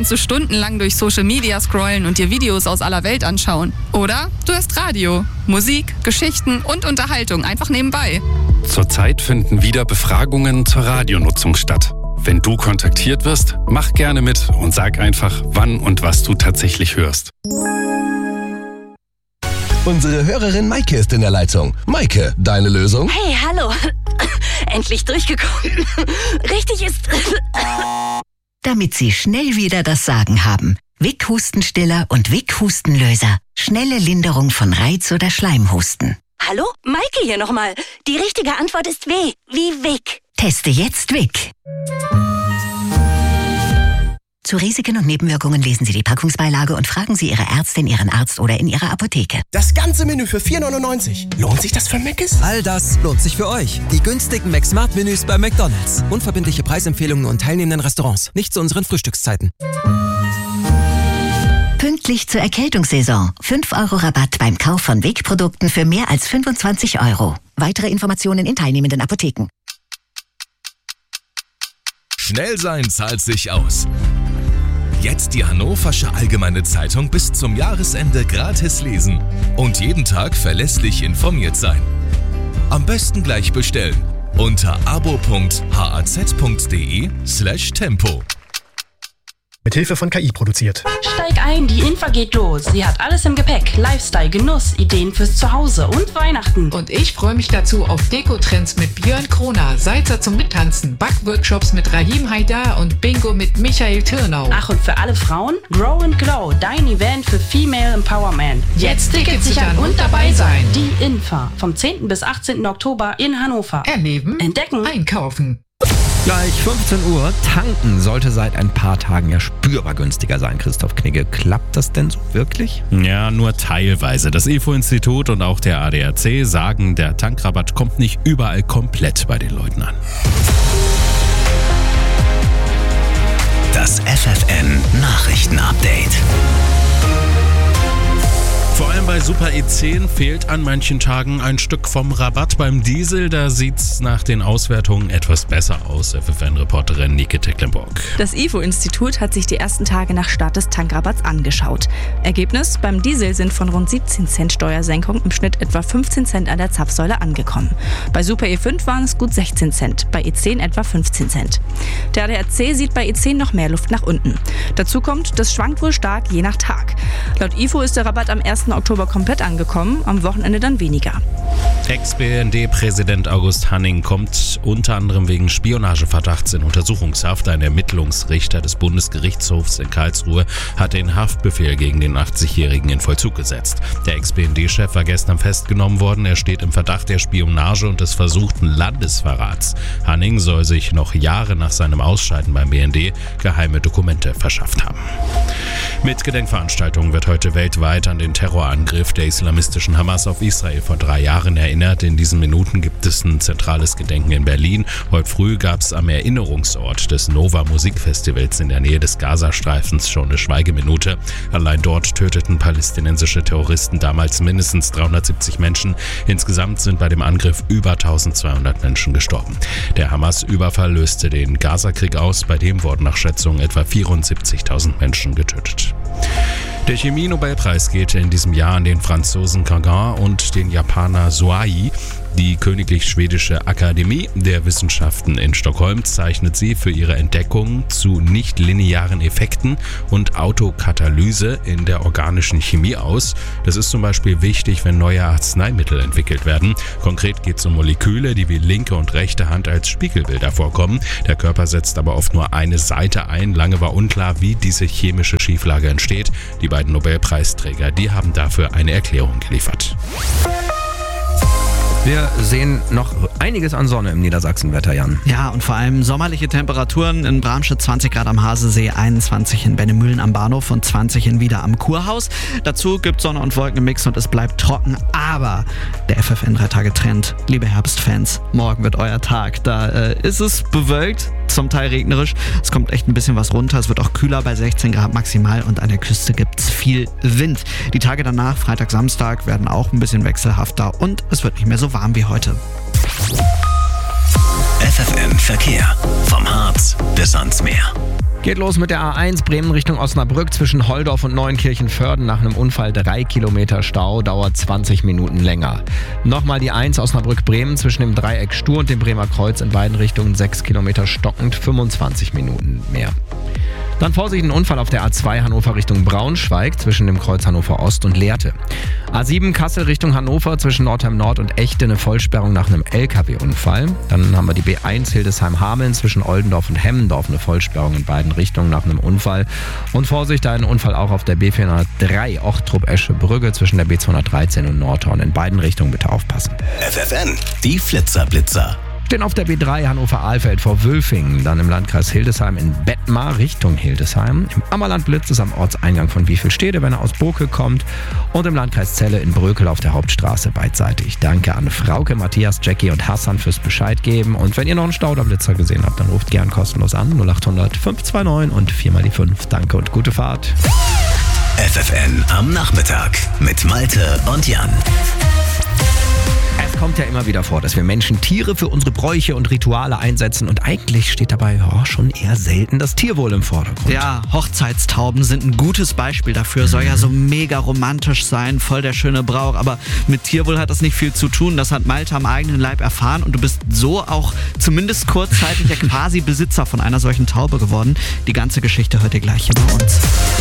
kannst du stundenlang durch Social Media scrollen und dir Videos aus aller Welt anschauen. Oder du hörst Radio, Musik, Geschichten und Unterhaltung einfach nebenbei. Zurzeit finden wieder Befragungen zur Radionutzung statt. Wenn du kontaktiert wirst, mach gerne mit und sag einfach, wann und was du tatsächlich hörst. Unsere Hörerin Maike ist in der Leitung. Maike, deine Lösung? Hey, hallo. Endlich durchgekommen. Richtig ist... Damit Sie schnell wieder das Sagen haben. Vic Hustenstiller und Vic Hustenlöser. Schnelle Linderung von Reiz- oder Schleimhusten. Hallo? Maike hier nochmal. Die richtige Antwort ist W, wie Vic. Teste jetzt Vic. Zu Risiken und Nebenwirkungen lesen Sie die Packungsbeilage und fragen Sie Ihre Ärztin, Ihren Arzt oder in Ihrer Apotheke. Das ganze Menü für 4,99. Lohnt sich das für Mc's? All das lohnt sich für euch. Die günstigen McSmart-Menüs bei McDonald's. Unverbindliche Preisempfehlungen und teilnehmenden Restaurants. Nicht zu unseren Frühstückszeiten. Pünktlich zur Erkältungssaison. 5 € Rabatt beim Kauf von Vic-Produkten für mehr als 25 €. Weitere Informationen in teilnehmenden Apotheken. Schnell sein zahlt sich aus. Jetzt die Hannoversche Allgemeine Zeitung bis zum Jahresende gratis lesen und jeden Tag verlässlich informiert sein. Am besten gleich bestellen unter abo.haz.de/tempo. Mithilfe von KI produziert. Steig ein, die Infa geht los. Sie hat alles im Gepäck. Lifestyle, Genuss, Ideen fürs Zuhause und Weihnachten. Und ich freue mich dazu auf Deko-Trends mit Björn Kroner, Salzer zum Mittanzen, Backworkshops mit Rahim Haidar und Bingo mit Michael Türnau. Ach, und für alle Frauen? Grow and Glow, dein Event für Female Empowerment. Jetzt Tickets sichern und dabei sein. Die Infa, vom 10. bis 18. Oktober in Hannover. Erleben, entdecken, einkaufen. Gleich 15 Uhr. Tanken sollte seit ein paar Tagen ja spürbar günstiger sein, Christoph Knigge. Klappt das denn so wirklich? Ja, nur teilweise. Das IFO-Institut und auch der ADAC sagen, der Tankrabatt kommt nicht überall komplett bei den Leuten an. Das FFN Nachrichten-Update. Vor allem bei Super E10 fehlt an manchen Tagen ein Stück vom Rabatt. Beim Diesel, da sieht's nach den Auswertungen etwas besser aus, FFN-Reporterin Nike Tecklenburg. Das IFO-Institut hat sich die ersten Tage nach Start des Tankrabatts angeschaut. Ergebnis: Beim Diesel sind von rund 17 Cent Steuersenkung im Schnitt etwa 15 Cent an der Zapfsäule angekommen. Bei Super E5 waren es gut 16 Cent, bei E10 etwa 15 Cent. Der ADAC sieht bei E10 noch mehr Luft nach unten. Dazu kommt, das schwankt wohl stark je nach Tag. Laut IFO ist der Rabatt am 1. Oktober komplett angekommen, am Wochenende dann weniger. Ex-BND-Präsident August Hanning kommt unter anderem wegen Spionageverdachts in Untersuchungshaft. Ein Ermittlungsrichter des Bundesgerichtshofs in Karlsruhe hat den Haftbefehl gegen den 80-Jährigen in Vollzug gesetzt. Der Ex-BND-Chef war gestern festgenommen worden. Er steht im Verdacht der Spionage und des versuchten Landesverrats. Hanning soll sich noch Jahre nach seinem Ausscheiden beim BND geheime Dokumente verschafft haben. Mit Gedenkveranstaltungen wird heute weltweit an den Terrorangriff der islamistischen Hamas auf Israel vor 3 Jahren erinnert. In diesen Minuten gibt es ein zentrales Gedenken in Berlin. Heute früh gab es am Erinnerungsort des Nova Musikfestivals in der Nähe des Gazastreifens schon eine Schweigeminute. Allein dort töteten palästinensische Terroristen damals mindestens 370 Menschen. Insgesamt sind bei dem Angriff über 1200 Menschen gestorben. Der Hamas-Überfall löste den Gazakrieg aus. Bei dem wurden nach Schätzungen etwa 74.000 Menschen getötet. Der Chemie-Nobelpreis geht in diesem Jahr an den Franzosen Gauguin und den Japaner Suai. Die Königlich Schwedische Akademie der Wissenschaften in Stockholm zeichnet sie für ihre Entdeckungen zu nichtlinearen Effekten und Autokatalyse in der organischen Chemie aus. Das ist zum Beispiel wichtig, wenn neue Arzneimittel entwickelt werden. Konkret geht es um Moleküle, die wie linke und rechte Hand als Spiegelbilder vorkommen. Der Körper setzt aber oft nur eine Seite ein. Lange war unklar, wie diese chemische Schieflage entsteht. Die beiden Nobelpreisträger, die haben dafür eine Erklärung geliefert. Wir sehen noch einiges an Sonne im Niedersachsenwetter, Jan. Ja, und vor allem sommerliche Temperaturen in Bramstedt, 20 Grad am Hasesee, 21 in Bennemühlen am Bahnhof und 20 in Wieder am Kurhaus. Dazu gibt Sonne und Wolken im Mix und es bleibt trocken, aber der FFN 3-Tage-Trend, liebe Herbstfans, morgen wird euer Tag. Da ist es bewölkt, zum Teil regnerisch. Es kommt echt ein bisschen was runter. Es wird auch kühler bei 16 Grad maximal und an der Küste gibt es viel Wind. Die Tage danach, Freitag, Samstag, werden auch ein bisschen wechselhafter und es wird nicht mehr so warm wie heute. FFN Verkehr. Vom Harz bis ans Meer. Geht los mit der A1 Bremen Richtung Osnabrück zwischen Holdorf und Neunkirchen-Vörden. Nach einem Unfall 3 Kilometer Stau, dauert 20 Minuten länger. Nochmal die 1 Osnabrück-Bremen zwischen dem Dreieck Stur und dem Bremer Kreuz in beiden Richtungen 6 Kilometer stockend, 25 Minuten mehr. Dann Vorsicht, ein Unfall auf der A2 Hannover Richtung Braunschweig zwischen dem Kreuz Hannover Ost und Lehrte. A7 Kassel Richtung Hannover zwischen Nordheim Nord und Echte eine Vollsperrung nach einem LKW-Unfall. Dann haben wir die B1 Hildesheim-Hameln zwischen Oldendorf und Hemmendorf eine Vollsperrung in beiden Richtungen nach einem Unfall. Und Vorsicht, da ein Unfall auch auf der B403 Ochtrup-Esche-Brügge zwischen der B213 und Nordhorn. In beiden Richtungen bitte aufpassen. FFN, die Flitzer-Blitzer. Stehen auf der B3 Hannover-Ahlfeld vor Wülfingen, dann im Landkreis Hildesheim in Bettmar Richtung Hildesheim. Im Ammerland blitzt es am Ortseingang von Wiefelstede, wenn er aus Bokel kommt. Und im Landkreis Celle in Brökel auf der Hauptstraße beidseitig. Danke an Frauke, Matthias, Jackie und Hassan fürs Bescheid geben. Und wenn ihr noch einen Stauderblitzer gesehen habt, dann ruft gern kostenlos an 0800 529 und 4x5. Danke und gute Fahrt. FFN am Nachmittag mit Malte und Jan. Es kommt ja immer wieder vor, dass wir Menschen Tiere für unsere Bräuche und Rituale einsetzen und eigentlich steht dabei schon eher selten das Tierwohl im Vordergrund. Ja, Hochzeitstauben sind ein gutes Beispiel dafür. Soll ja so mega romantisch sein, voll der schöne Brauch, aber mit Tierwohl hat das nicht viel zu tun. Das hat Malte am eigenen Leib erfahren und du bist so auch zumindest kurzzeitig ja quasi Besitzer von einer solchen Taube geworden. Die ganze Geschichte hört ihr gleich hier bei uns.